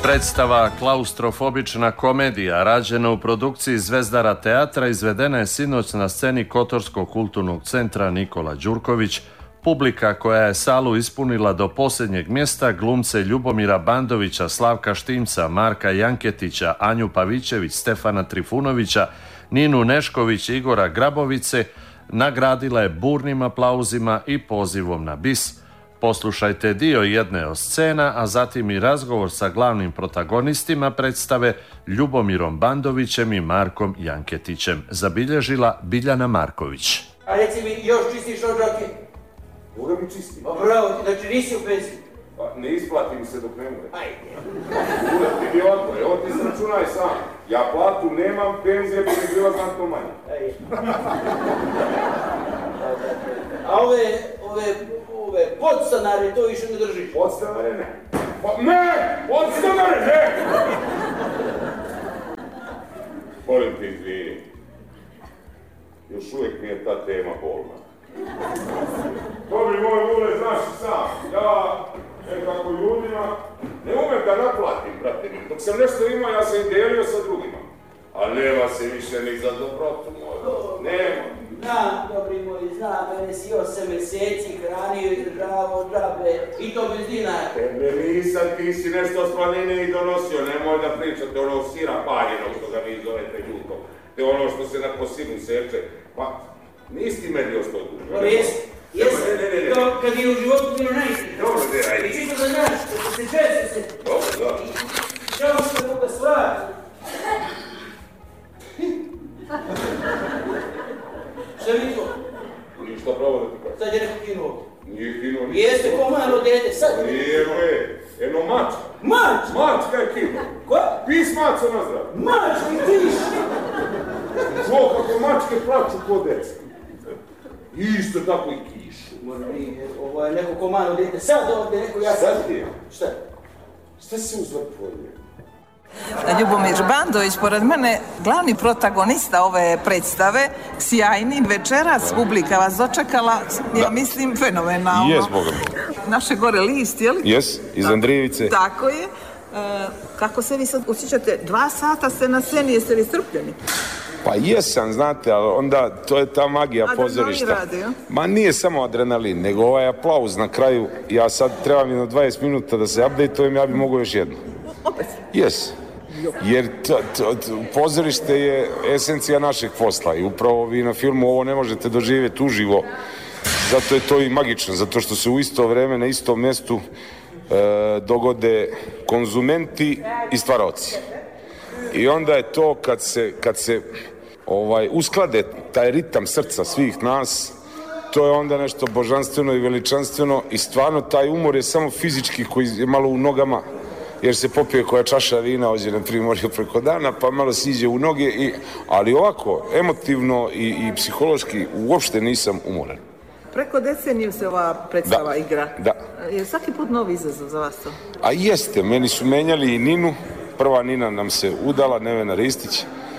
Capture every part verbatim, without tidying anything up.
Predstava Klaustrofobična komedija, rađena u produkciji Zvezdara teatra, izvedena je sinoć na sceni Kotorskog kulturnog centra Nikola Đurković. Publika koja je salu ispunila do posljednjeg mjesta glumce Ljubomira Bandovića, Slavka Štimca, Marka Janketića, Anju Pavićević, Stefana Trifunovića, Ninu Nešković i Igora Grabovice nagradila je burnim aplauzima i pozivom na bis. Poslušajte dio jedne od scena, a zatim i razgovor sa glavnim protagonistima predstave Ljubomirom Bandovićem i Markom Janketićem. Zabilježila Biljana Marković. A reci mi, još čistiš odžake? Boga mi čistim. Pa bravo, znači nisi u penziji? Pa ne isplati mi se dok ne umre. Ajde. Ura, ti mi odmore, evo ti sračunaj sam. Ja platu nemam, penzije bi mi bila znatno manje. Ajde. A ove, ove, ove podstanare to više ne držiš? Podstanare ne. Pa ne! Podstanare ne! Molim te izvini. Još uvijek mi je ta tema bolna. Dobri moj Vule, znaš i sam, ja nekako ljudima ne umem da naplatim, brate mi. Dok sam nešto imao, ja sam i delio sa drugima. A nema se više ni za dobrotu moju. Nema. Znam, dobri moj, znam, mene si osam mjeseci hranio i državao džabe, i to bez dinara. Tebe nisam, ti si nešto s planine i donosio, nemoj da pričate ono sira paljenog što ga vi zovete ljutom. Te ono što se na kosinu seče, pa nisi ti meni ostao duže. Pa jesi, jesi, to kad je u životu bilo najsreće. Dobro, ne, ajde. I čisto da znaš, da se često se... Dobro, da. Čao se moga stvari. Šta mi to? Ništa pravo da ti kažem. Sad je neko kinuo. Nije kinuo ništa. Jeste ko malo dete, sad. Nije bre, eno mačka. Mač! Mačka je kinuo. Ko? Pis maca nazdrav. Mač, mi tiš! Čuo kako mačke plaču ko deca. Isto tako i kišu. Ovo je neko ko malo dete, sad ovdje neko ja... Sad ti je? Šta? Šta se uzvrtvojio? Ljubomir Bandović, pored mene, glavni protagonista ove predstave, sjajni, večeras, publika vas dočekala, ja mislim, fenomenalno. Jes, Boga. Naše gore list, je li? Jes, iz Andrijevice. Tako je. E, kako se vi sad osjećate? Dva sata ste na sceni, jeste li strpljeni? Pa jesam, znate, ali onda to je ta magija pozorišta. Adrenalin radi, ja? Ma nije samo adrenalin, nego ovaj aplauz na kraju. Ja sad trebam jedno dvadeset minuta da se updateujem, ja bi mogu još jedno. Opet? Jes. Jer to, to, to, pozorište je esencija našeg posla i upravo vi na filmu ovo ne možete doživjeti uživo. Zato je to i magično, zato što se u isto vrijeme na istom mjestu e, dogode konzumenti i stvaraoci. I onda je to kad se, kad se ovaj, usklade taj ritam srca svih nas, to je onda nešto božanstveno i veličanstveno i stvarno taj umor je samo fizički koji je malo u nogama, jer se popije koja čaša vina ovdje na Primorju preko dana, pa malo siđe u noge, i, ali ovako, emotivno i, i psihološki uopšte nisam umoran. Preko deceniju se ova predstava da, igra. Da. Je svaki put novi izazov za vas to? A jeste, meni su menjali i Ninu, prva Nina nam se udala, Nevena Ristić,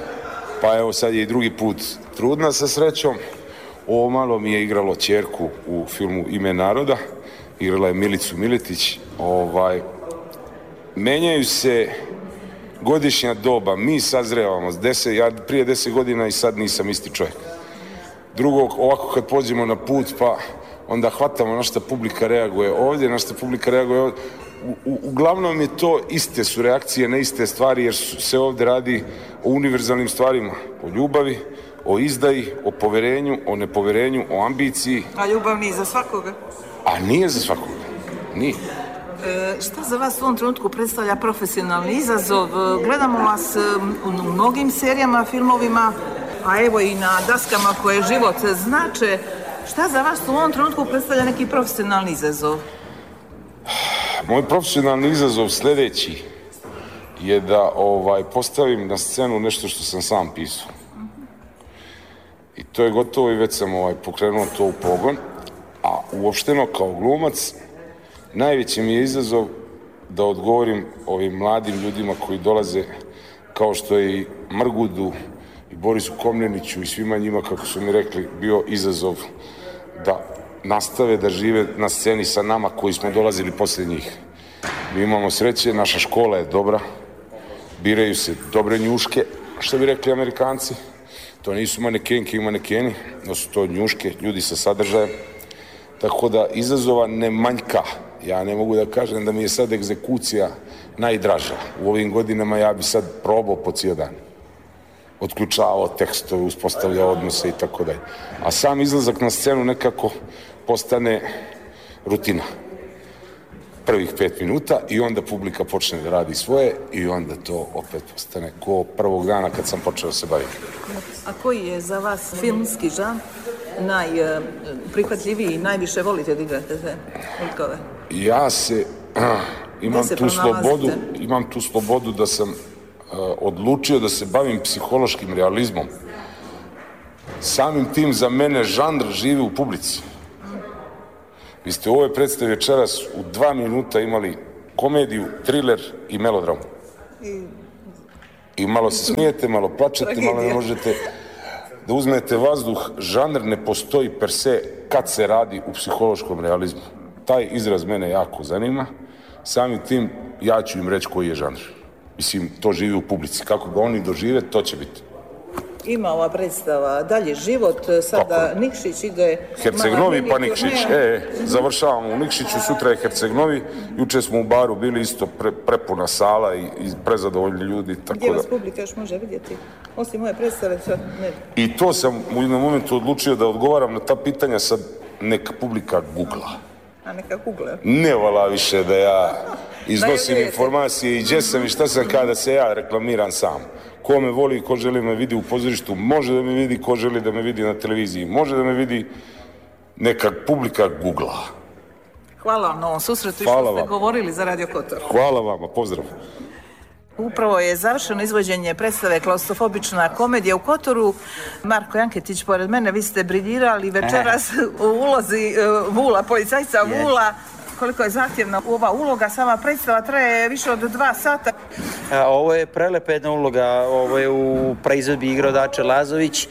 pa evo sad je i drugi put trudna sa srećom. Ovo malo mi je igralo ćerku u filmu Ime naroda, igrala je Milicu Miletić, ovaj... Menjaju se godišnja doba, mi sazrevamo, deset, ja prije deset godina i sad nisam isti čovjek. Drugo, ovako kad pođemo na put, pa onda hvatamo na šta publika reaguje ovdje, na šta publika reaguje ovdje. U, u, uglavnom je to iste su reakcije na iste stvari, jer se ovdje radi o univerzalnim stvarima, o ljubavi, o izdaji, o poverenju, o nepoverenju, o ambiciji. A ljubav nije za svakoga? A nije za svakoga, nije. E, šta za vas u ovom trenutku predstavlja profesionalni izazov? Gledamo vas u mnogim serijama, filmovima, a evo i na daskama koje život znače. Šta za vas u ovom trenutku predstavlja neki profesionalni izazov? Moj profesionalni izazov sljedeći je da ovaj, postavim na scenu nešto što sam sam pisao. I to je gotovo i već sam ovaj, pokrenuo to u pogon. A uopšteno kao glumac, najveći mi je izazov da odgovorim ovim mladim ljudima koji dolaze, kao što je i Mrgudu i Borisu Komneniću i svima njima, kako su mi rekli, bio izazov da nastave da žive na sceni sa nama koji smo dolazili poslije njih. Mi imamo sreće, naša škola je dobra, biraju se dobre njuške, što bi rekli Amerikanci. To nisu manekenke i manekeni, no su to njuške, ljudi sa sadržajem. Tako da izazova ne manjka. Ja ne mogu da kažem da mi je sad egzekucija najdraža. U ovim godinama ja bi sad probao po cijel dan. Otključavao tekstove, uspostavljao odnose i tako dalje. A sam izlazak na scenu nekako postane rutina. Prvih pet minuta i onda publika počne da radi svoje i onda to opet postane ko prvog dana kad sam počeo se baviti. A koji je za vas filmski žanr najprihvatljiviji i najviše volite da igrate te likove? Ja se ah, imam se tu slobodu, imam tu slobodu da sam uh, odlučio da se bavim psihološkim realizmom. Samim tim za mene žanr živi u publici. Vi ste u ovoj predstavi večeras u dva minuta imali komediju, triler i melodramu. I, I malo se smijete, malo plačete, tragedija. Malo ne možete da uzmete vazduh. Žanr ne postoji per se kad se radi u psihološkom realizmu. Taj izraz mene jako zanima. Samim tim ja ću im reći koji je žanr. Mislim, to živi u publici. Kako ga oni dožive, to će biti. Ima ova predstava Dalje život, sada Tako. Nikšić ide... Herceg-Novi pa Nikšić. E, završavamo u Nikšiću, sutra je Herceg-Novi. Juče smo u baru bili isto pre, prepuna sala i, i prezadovoljni ljudi. Tako Gdje da... vas publika još može vidjeti? Osim moje predstave, sad ne... I to sam u jednom momentu odlučio da odgovaram na ta pitanja, sad neka publika googla. A neka googla? Ne vala više da ja iznosim informacije i gdje sam i šta sam kada se ja reklamiram sam. Ko me voli, ko želi me vidi u pozorištu, može da me vidi, ko želi da me vidi na televiziji, može da me vidi, neka publika googla. Hvala vam na ovom susretu i što ste govorili za Radio Kotor. Hvala vama, pozdrav. Upravo je završeno izvođenje predstave Klaustrofobična komedija u Kotoru. Marko Janketić, pored mene, vi ste briljirali večeras u ulozi Vula, policajca Vula. Koliko je zahtjevna ova uloga, sama predstava traje više od dva sata. Ovo je prelepa jedna uloga, ovo je u proizvodbi igrao Dače Lazović.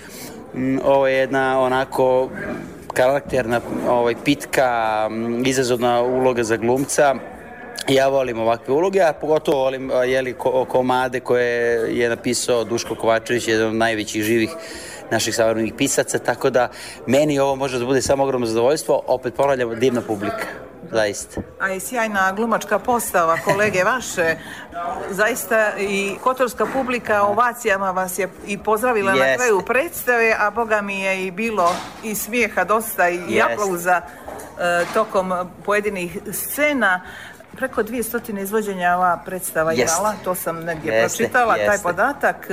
Ovo je jedna onako karakterna, ovaj, pitka, izazovna uloga za glumca. Ja volim ovakve uloge, a pogotovo volim jeli, ko, komade koje je napisao Duško Kovačević, jedan od najvećih živih naših savremenih pisaca, tako da meni ovo može da bude samo ogromno zadovoljstvo, opet ponavljamo, divna publika. Zaista. A i sjajna glumačka postava, kolege vaše, zaista i kotorska publika ovacijama vas je i pozdravila Jest. na kraju predstave, a boga mi je i bilo i smijeha dosta i Jest. aplauza e, tokom pojedinih scena. Preko dvije stotine izvođenja ova predstava Jest. imala, to sam negdje Jeste. pročitala, Jeste. taj podatak.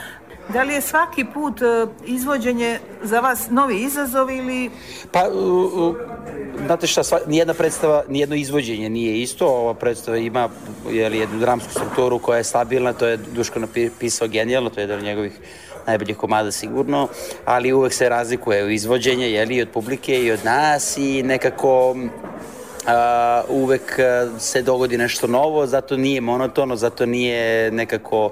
Da li je svaki put izvođenje za vas novi izazov ili... Pa, uh, uh, znate šta, sva, nijedna predstava, nijedno izvođenje nije isto. Ova predstava ima jeli, jednu dramsku strukturu koja je stabilna, to je Duško napisao genijalno, to je jedan od njegovih najboljih komada sigurno, ali uvek se razlikuje u izvođenje, jeli, i od publike i od nas i nekako... Uh, uvek uh, se dogodi nešto novo, zato nije monotono, zato nije nekako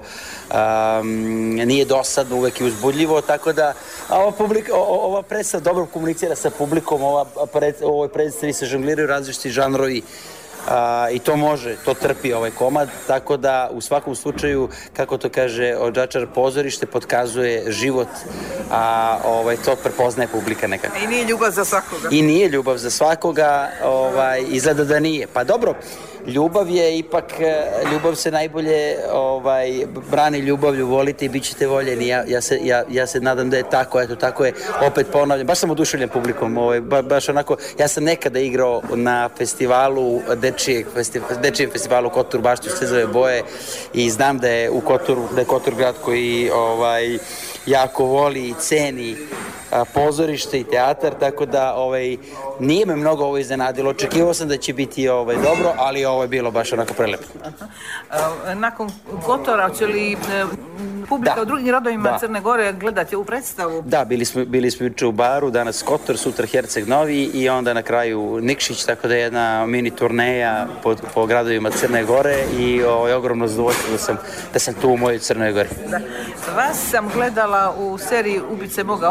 um, nije dosadno, uvek je uzbudljivo, tako da ova, publika, o, ova predstava dobro komunicira sa publikom, ova pred, ovoj predstavi se žongliraju različiti žanrovi Uh, i to može, to trpi ovaj komad, tako da u svakom slučaju, kako to kaže Odžačar, pozorište potkazuje život, a ovaj, to prepoznaje publika nekako. I nije ljubav za svakoga. I nije ljubav za svakoga, ovaj, izgleda da nije. Pa dobro, ljubav je ipak, ljubav se najbolje ovaj, brani ljubavlju, volite i bit ćete voljeni. Ja, ja, se, ja, ja se nadam da je tako, eto tako je, opet ponavljam, baš sam oduševljen publikom, ovaj, ba, baš onako, ja sam nekada igrao na festivalu, dečijeg, festiv, dečijem festivalu Kotor Baštu, se zove Boje i znam da je u Kotoru, da je Kotor grad koji ovaj, jako voli i ceni a, pozorište i teatar, tako da ovaj, nije me mnogo ovo iznenadilo, očekivao sam da će biti ovaj, dobro, ali ovo je bilo baš onako prelepo. Aha. Nakon Kotora, će li publika da. u drugim gradovima da. Crne Gore gledati ovu predstavu? Da, bili smo, bili smo juče u baru, danas Kotor, sutra Herceg-Novi i onda na kraju Nikšić, tako da je jedna mini turneja po, po gradovima Crne Gore i ovo je ogromno zadovoljstvo da sam, da sam tu u mojoj Crnoj Gori. Da. Vas sam gledala u seriji Ubice moga oca,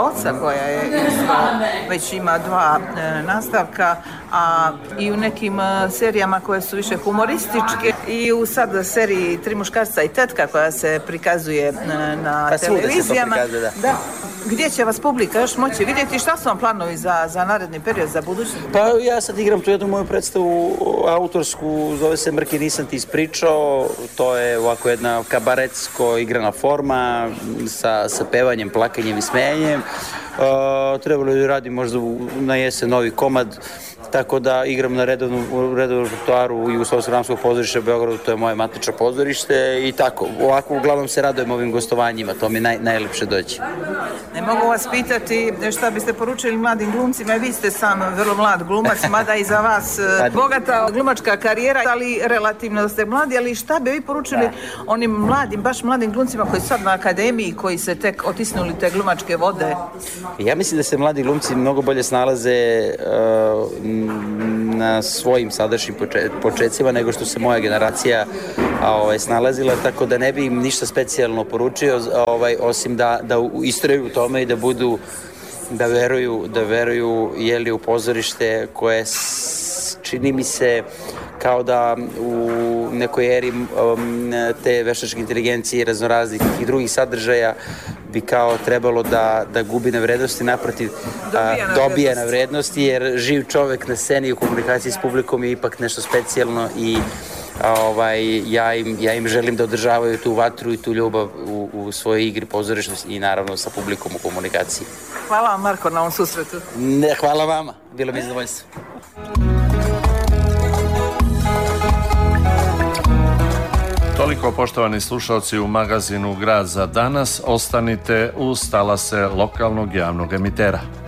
koja je isto već ima dva e, nastavka, a i u nekim e, serijama koje su više humorističke i u sad seriji Tri muškarca i tetka koja se prikazuje e, na pa televizijama. Prikazuje, da. Da. Gdje će vas publika još moći vidjeti? Šta su vam planovi za, za naredni period, za budućnost? Pa ja sad igram tu jednu moju predstavu autorsku, zove se Mrki nisam ti ispričao, to je ovako jedna kabaretsko igrana forma sa, sa pevanjem, plakanjem i smejanjem. Uh, trebalo je da radim možda u, na jesen novi komad, tako da igram na redovnom repertoaru Jugoslovenskog dramskog pozorišta u Beogradu, to je moje matično pozorište i tako. Ovako uglavnom se radujem ovim gostovanjima, to mi naj, najlepše doći. Ne mogu vas pitati šta biste poručili mladim glumcima, vi ste sam vrlo mlad glumac, mada i za vas bogata glumačka karijera, ali relativno da ste mladi, ali šta bi vi poručili da. onim mladim, baš mladim glumcima koji su sad na akademiji, koji se tek otisnuli te glumačke vode? Ja mislim da se mladi glumci mnogo bolje snalaze uh, na svojim sadašnjim početcima nego što se moja generacija a, ovaj, snalazila, tako da ne bi im ništa specijalno poručio, ovaj, osim da, da istraju u tome i da budu, da veruju, da veruju jeli, u pozorište koje čini mi se kao da u nekoj eri um, te veštačke inteligencije i raznoraznih i drugih sadržaja bi kao trebalo da, da gubi na vrednosti, naprotiv dobija na, dobija na vrednosti, jer živ čovek na sceni u komunikaciji s publikom je ipak nešto specijalno i a, ovaj, ja, im, ja im želim da održavaju tu vatru i tu ljubav u, u svojoj igri pozorišnosti i naravno sa publikom u komunikaciji. Hvala vam, Marko, na ovom susretu. Ne, hvala vama, bilo mi zadovoljstvo. Toliko, poštovani slušalci, u magazinu Grad za danas. Ostanite uz talase lokalnog javnog emitera.